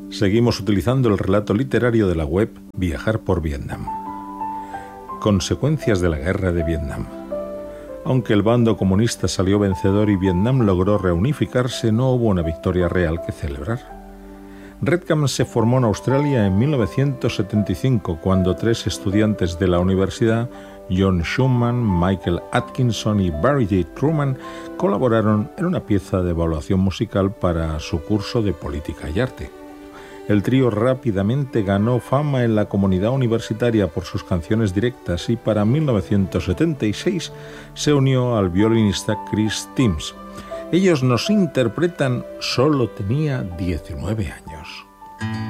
Seguimos utilizando el relato literario de la web Viajar por Vietnam. Consecuencias de la guerra de Vietnam. Aunque el bando comunista salió vencedor y Vietnam logró reunificarse, no hubo una victoria real que celebrar. Redcam se formó en Australia en 1975, cuando 3 estudiantes de la universidad, John Schumann, Michael Atkinson y Barry J. Truman, colaboraron en una pieza de evaluación musical para su curso de Política y Arte. El trío rápidamente ganó fama en la comunidad universitaria por sus canciones directas y para 1976 se unió al violinista Chris Timms. Ellos nos interpretan Solo tenía 19 años.